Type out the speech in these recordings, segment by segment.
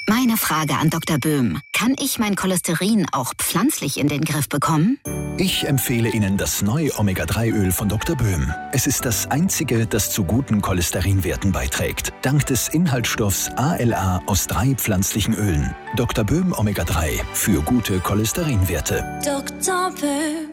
Meine Frage an Dr. Böhm. Kann ich mein Cholesterin auch pflanzlich in den Griff bekommen? Ich empfehle Ihnen das neue Omega-3-Öl von Dr. Böhm. Es ist das einzige, das zu guten Cholesterinwerten beiträgt. Dank des Inhaltsstoffs ALA aus 3 pflanzlichen Ölen. Dr. Böhm Omega-3 für gute Cholesterinwerte. Dr. Böhm.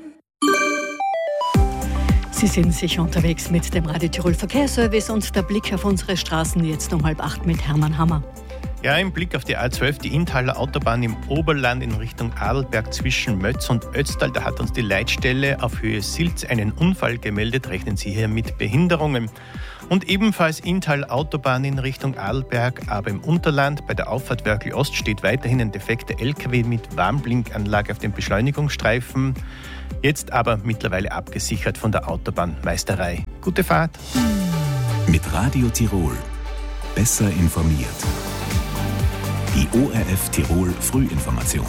Sie sind sicher unterwegs mit dem Radio Tirol Verkehrsservice und der Blick auf unsere Straßen jetzt um 7:30 mit Hermann Hammer. Ja, im Blick auf die A12, die Inntaler Autobahn im Oberland in Richtung Adelberg zwischen Mötz und Ötztal. Da hat uns die Leitstelle auf Höhe Silz einen Unfall gemeldet. Rechnen Sie hier mit Behinderungen. Und ebenfalls Inntal Autobahn in Richtung Adelberg, aber im Unterland bei der Auffahrt Wörgl Ost steht weiterhin ein defekter LKW mit Warnblinkanlage auf dem Beschleunigungsstreifen. Jetzt aber mittlerweile abgesichert von der Autobahnmeisterei. Gute Fahrt. Mit Radio Tirol. Besser informiert. Die ORF Tirol Frühinformation.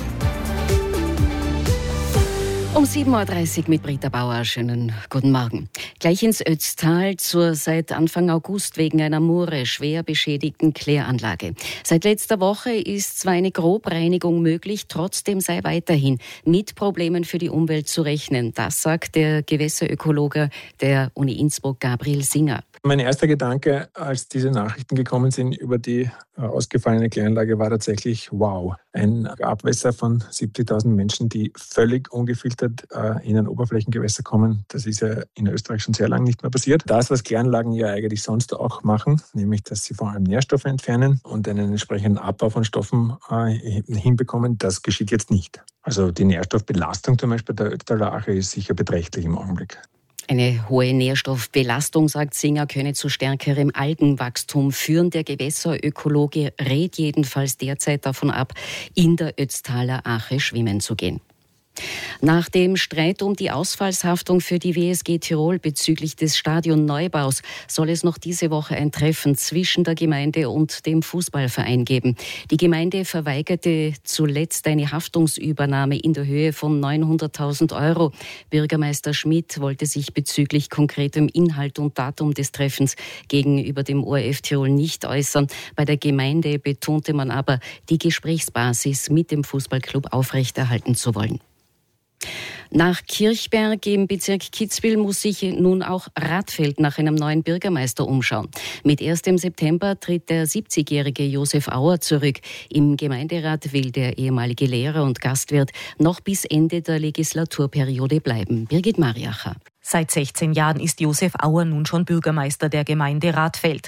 Um 7:30 Uhr mit Britta Bauer. Schönen guten Morgen. Gleich ins Ötztal zur seit Anfang August wegen einer Murre schwer beschädigten Kläranlage. Seit letzter Woche ist zwar eine Grobreinigung möglich, trotzdem sei weiterhin mit Problemen für die Umwelt zu rechnen. Das sagt der Gewässerökologe der Uni Innsbruck, Gabriel Singer. Mein erster Gedanke, als diese Nachrichten gekommen sind über die ausgefallene Kläranlage, war tatsächlich, wow. Ein Abwässer von 70.000 Menschen, die völlig ungefiltert in ein Oberflächengewässer kommen, das ist ja in Österreich schon sehr lange nicht mehr passiert. Das, was Kläranlagen ja eigentlich sonst auch machen, nämlich, dass sie vor allem Nährstoffe entfernen und einen entsprechenden Abbau von Stoffen hinbekommen, das geschieht jetzt nicht. Also die Nährstoffbelastung zum Beispiel der Ötztaler Ache ist sicher beträchtlich im Augenblick. Eine hohe Nährstoffbelastung, sagt Singer, könne zu stärkerem Algenwachstum führen. Der Gewässerökologe rät jedenfalls derzeit davon ab, in der Ötztaler Ache schwimmen zu gehen. Nach dem Streit um die Ausfallshaftung für die WSG Tirol bezüglich des Stadionneubaus soll es noch diese Woche ein Treffen zwischen der Gemeinde und dem Fußballverein geben. Die Gemeinde verweigerte zuletzt eine Haftungsübernahme in der Höhe von 900.000 €. Bürgermeister Schmidt wollte sich bezüglich konkretem Inhalt und Datum des Treffens gegenüber dem ORF Tirol nicht äußern. Bei der Gemeinde betonte man aber, die Gesprächsbasis mit dem Fußballclub aufrechterhalten zu wollen. Nach Kirchberg im Bezirk Kitzbühel muss sich nun auch Radfeld nach einem neuen Bürgermeister umschauen. Mit 1. September tritt der 70-jährige Josef Auer zurück. Im Gemeinderat will der ehemalige Lehrer und Gastwirt noch bis Ende der Legislaturperiode bleiben. Birgit Mariacher. Seit 16 Jahren ist Josef Auer nun schon Bürgermeister der Gemeinde Radfeld.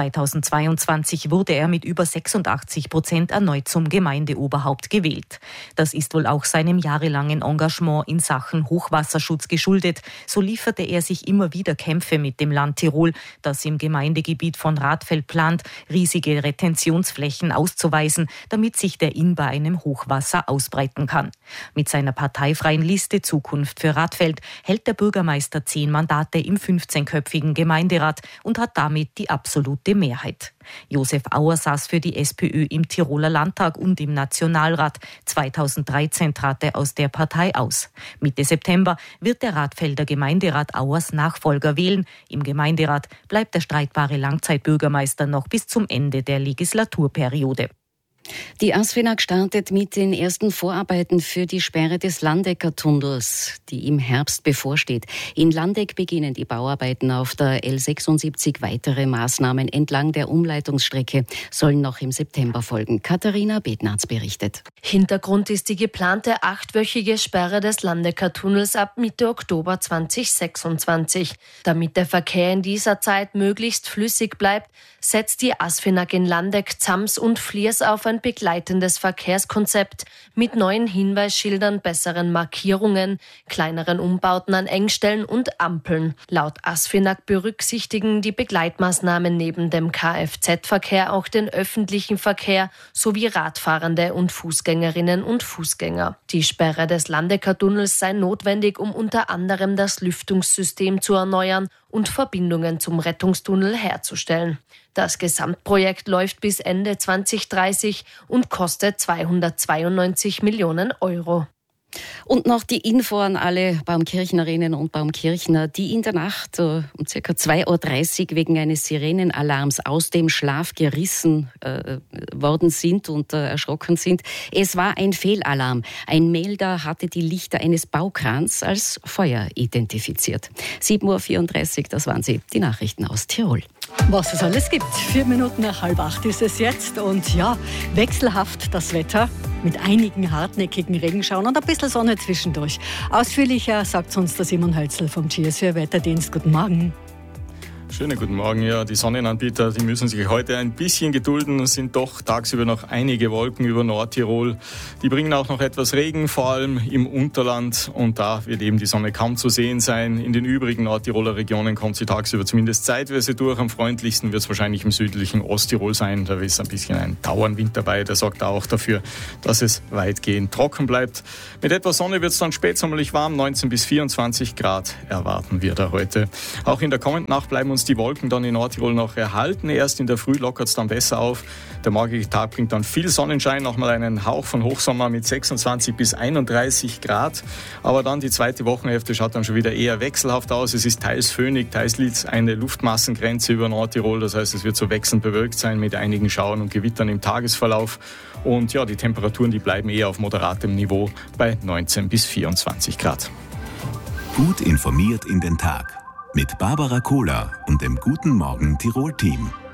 2022 wurde er mit über 86% erneut zum Gemeindeoberhaupt gewählt. Das ist wohl auch seinem jahrelangen Engagement in Sachen Hochwasserschutz geschuldet. So lieferte er sich immer wieder Kämpfe mit dem Land Tirol, das im Gemeindegebiet von Radfeld plant, riesige Retentionsflächen auszuweisen, damit sich der Inn bei einem Hochwasser ausbreiten kann. Mit seiner parteifreien Liste Zukunft für Radfeld hält der Bürgermeister 10 Mandate im 15-köpfigen Gemeinderat und hat damit die absolute Mehrheit. Josef Auer saß für die SPÖ im Tiroler Landtag und im Nationalrat. 2013 trat er aus der Partei aus. Mitte September wird der Radfelder Gemeinderat Auers Nachfolger wählen. Im Gemeinderat bleibt der streitbare Langzeitbürgermeister noch bis zum Ende der Legislaturperiode. Die ASFINAG startet mit den ersten Vorarbeiten für die Sperre des Landecker-Tunnels, die im Herbst bevorsteht. In Landeck beginnen die Bauarbeiten auf der L76. Weitere Maßnahmen entlang der Umleitungsstrecke sollen noch im September folgen. Katharina Bednarz berichtet. Hintergrund ist die geplante 8-wöchige Sperre des Landecker-Tunnels ab Mitte Oktober 2026. Damit der Verkehr in dieser Zeit möglichst flüssig bleibt, setzt die ASFINAG in Landeck, Zams und Fliers auf ein begleitendes Verkehrskonzept mit neuen Hinweisschildern, besseren Markierungen, kleineren Umbauten an Engstellen und Ampeln. Laut ASFINAG berücksichtigen die Begleitmaßnahmen neben dem Kfz-Verkehr auch den öffentlichen Verkehr sowie Radfahrende und Fußgängerinnen und Fußgänger. Die Sperre des Landecker-Tunnels sei notwendig, um unter anderem das Lüftungssystem zu erneuern und Verbindungen zum Rettungstunnel herzustellen. Das Gesamtprojekt läuft bis Ende 2030 und kostet 292 Millionen €. Und noch die Info an alle Baumkirchnerinnen und Baumkirchner, die in der Nacht um ca. 2.30 Uhr wegen eines Sirenenalarms aus dem Schlaf gerissen worden sind und erschrocken sind. Es war ein Fehlalarm. Ein Melder hatte die Lichter eines Baukrans als Feuer identifiziert. 7.34 Uhr, das waren sie, die Nachrichten aus Tirol. Was es alles gibt. 4 Minuten nach 7:30 ist es jetzt. Und ja, wechselhaft das Wetter mit einigen hartnäckigen Regenschauern und ein bisschen Sonne zwischendurch. Ausführlicher sagt uns der Simon Hölzl vom GSW Wetterdienst. Guten Morgen. Schönen guten Morgen. Ja, die Sonnenanbieter, die müssen sich heute ein bisschen gedulden. Es sind doch tagsüber noch einige Wolken über Nordtirol. Die bringen auch noch etwas Regen, vor allem im Unterland. Und da wird eben die Sonne kaum zu sehen sein. In den übrigen Nordtiroler Regionen kommt sie tagsüber zumindest zeitweise durch. Am freundlichsten wird es wahrscheinlich im südlichen Osttirol sein. Da ist ein bisschen ein Dauernwind dabei. Der sorgt auch dafür, dass es weitgehend trocken bleibt. Mit etwas Sonne wird es dann spätsommerlich warm. 19 bis 24 Grad erwarten wir da heute. Auch in der kommenden Nacht bleiben uns die Wolken dann in Nordtirol noch erhalten. Erst in der Früh lockert es dann besser auf. Der morgige Tag bringt dann viel Sonnenschein, nochmal einen Hauch von Hochsommer mit 26 bis 31 Grad. Aber dann die zweite Wochenhälfte schaut dann schon wieder eher wechselhaft aus. Es ist teils föhnig, teils liegt eine Luftmassengrenze über Nordtirol. Das heißt, es wird so wechselnd bewölkt sein mit einigen Schauern und Gewittern im Tagesverlauf. Und ja, die Temperaturen, die bleiben eher auf moderatem Niveau bei 19 bis 24 Grad. Gut informiert in den Tag. Mit Barbara Kohler und dem Guten Morgen Tirol-Team.